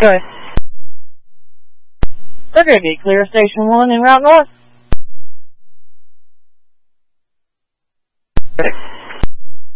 Okay. They're going to be clear Station 1 en route north.